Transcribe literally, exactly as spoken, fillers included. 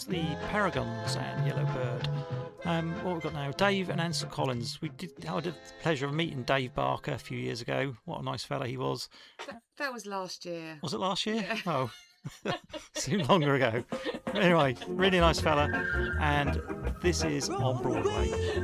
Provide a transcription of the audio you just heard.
was the Paragons and Yellow Bird. Um, what we've got now, Dave and Ansel Collins. We did I had the pleasure of meeting Dave Barker a few years ago. What a nice fella he was. That, that was last year. Was it last year? Yeah. Oh, seemed longer ago. Anyway, really nice fella. And this is On Broadway.